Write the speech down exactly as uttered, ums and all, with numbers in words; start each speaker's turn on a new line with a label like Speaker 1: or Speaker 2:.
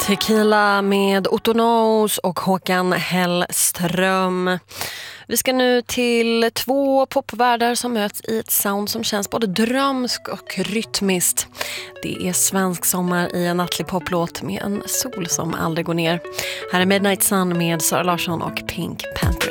Speaker 1: Tequila med Otto Knows och Håkan Hellström. Vi ska nu till två popvärldar som möts i ett sound som känns både drömsk och rytmiskt. Det är svensk sommar i en nattlig poplåt med en sol som aldrig går ner. Här är Midnight Sun med Sara Larsson och Pink Panther.